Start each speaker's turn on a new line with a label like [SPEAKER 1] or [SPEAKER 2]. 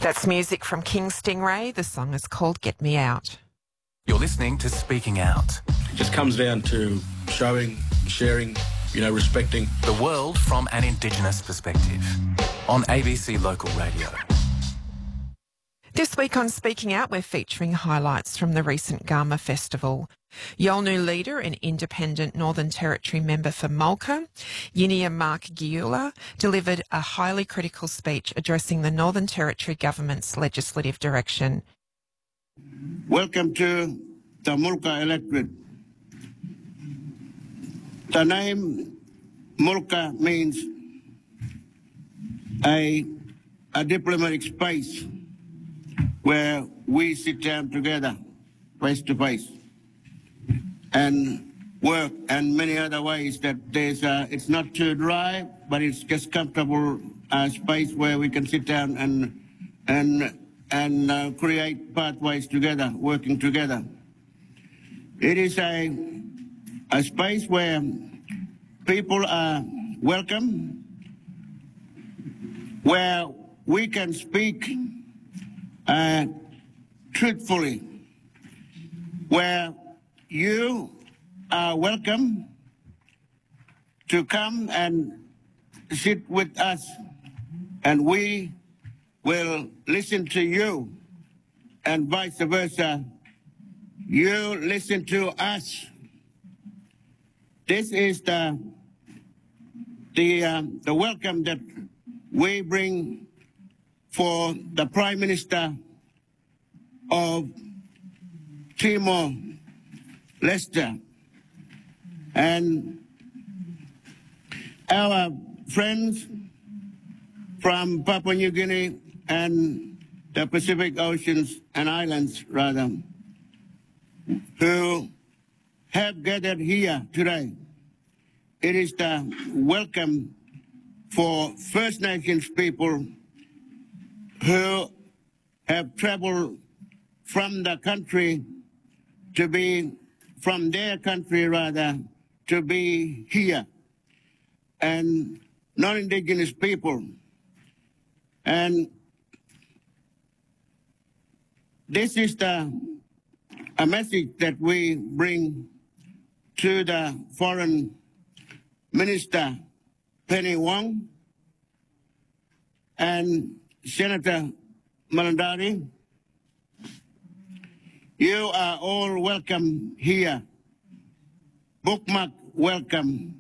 [SPEAKER 1] That's music from King Stingray. The song is called Get Me Out.
[SPEAKER 2] You're listening to Speaking Out.
[SPEAKER 3] It just comes down to showing, sharing, respecting.
[SPEAKER 2] The world from an Indigenous perspective on ABC Local Radio.
[SPEAKER 1] This week on Speaking Out, we're featuring highlights from the recent Garma Festival. Yolngu leader and independent Northern Territory member for Mulka, Yinia Mark Giula, delivered a highly critical speech addressing the Northern Territory government's legislative direction.
[SPEAKER 4] Welcome to the Mulka electorate. The name Mulka means a diplomatic space where we sit down together, face to face, and work, and many other ways that it's not too dry, but it's just comfortable space where we can sit down and create pathways together, working together. It is a space where people are welcome, where we can speak truthfully, where you are welcome to come and sit with us, and we will listen to you, and vice versa. You listen to us. This is the welcome that we bring for the Prime Minister of Timor-Leste and our friends from Papua New Guinea and the Pacific Oceans and Islands, rather, who have gathered here today. It is the welcome for First Nations people who have traveled from the country to be, from their country rather, to be here, and non-Indigenous people. And this is a message that we bring to the Foreign Minister Penny Wong and Senator Malandari. You are all welcome here. Bookmark welcome.